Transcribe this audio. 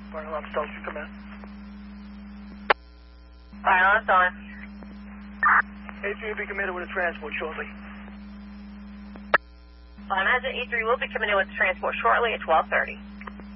Fire alarm Stealth, you come in. Fire alarm's on. A3 will be committed with a transport shortly. Hazard E3 will be coming in with transport shortly at 12:30.